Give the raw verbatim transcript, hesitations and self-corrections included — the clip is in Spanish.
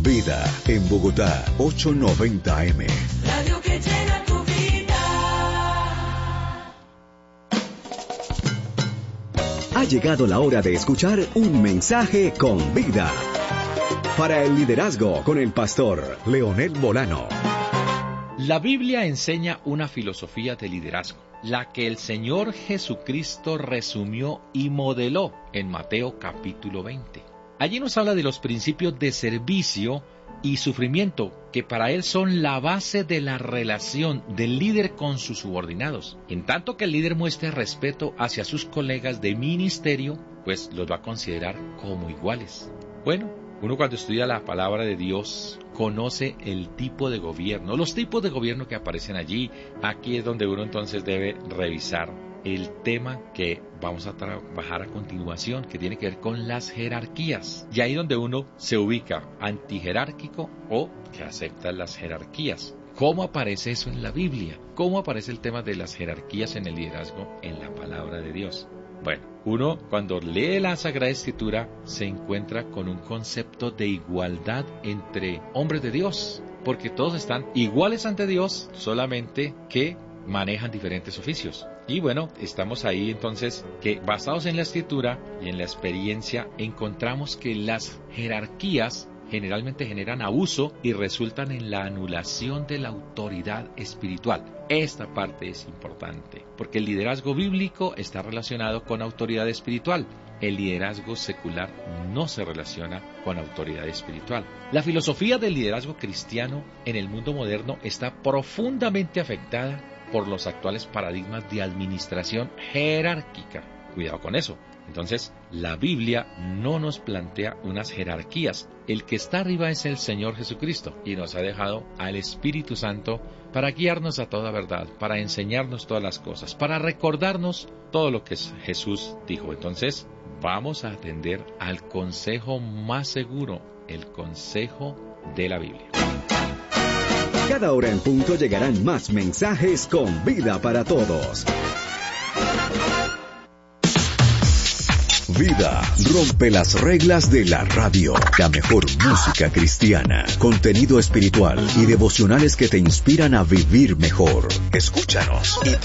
Vida en Bogotá, ochocientos noventa eme. Radio que llena tu vida. Ha llegado la hora de escuchar un mensaje con vida. Para el liderazgo con el pastor Leonel Molano. La Biblia enseña una filosofía de liderazgo, la que el Señor Jesucristo resumió y modeló en Mateo capítulo veinte. Allí nos habla de los principios de servicio y sufrimiento, que para él son la base de la relación del líder con sus subordinados. En tanto que el líder muestre respeto hacia sus colegas de ministerio, pues los va a considerar como iguales. Bueno, uno cuando estudia la palabra de Dios conoce el tipo de gobierno, los tipos de gobierno que aparecen allí. Aquí es donde uno entonces debe revisar el tema que vamos a trabajar a continuación, que tiene que ver con las jerarquías. Y ahí donde uno se ubica, antijerárquico o que acepta las jerarquías. ¿Cómo aparece eso en la Biblia? ¿Cómo aparece el tema de las jerarquías en el liderazgo en la palabra de Dios? Bueno, uno cuando lee la Sagrada Escritura se encuentra con un concepto de igualdad entre hombres de Dios, porque todos están iguales ante Dios, solamente que manejan diferentes oficios. Y bueno, estamos ahí entonces que basados en la Escritura y en la experiencia encontramos que las jerarquías generalmente generan abuso y resultan en la anulación de la autoridad espiritual. Esta parte es importante, porque el liderazgo bíblico está relacionado con autoridad espiritual. El liderazgo secular no se relaciona con autoridad espiritual. La filosofía del liderazgo cristiano en el mundo moderno está profundamente afectada por los actuales paradigmas de administración jerárquica. Cuidado con eso. Entonces, la Biblia no nos plantea unas jerarquías. El que está arriba es el Señor Jesucristo y nos ha dejado al Espíritu Santo para guiarnos a toda verdad, para enseñarnos todas las cosas, para recordarnos todo lo que Jesús dijo. Entonces, vamos a atender al consejo más seguro, el consejo de la Biblia. Cada hora en punto llegarán más mensajes con vida para todos. Vida rompe las reglas de la radio. La mejor música cristiana, contenido espiritual y devocionales que te inspiran a vivir mejor. Escúchanos y